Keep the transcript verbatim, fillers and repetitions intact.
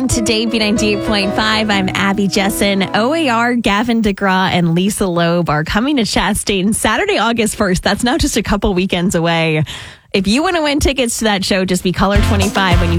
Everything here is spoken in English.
Today, B ninety-eight point five, I'm Abby Jessen. O A R, Gavin DeGraw, and Lisa Loeb are coming to Chastain Saturday, August first. That's now just a couple weekends away. If you want to win tickets to that show, just be caller twenty-five when you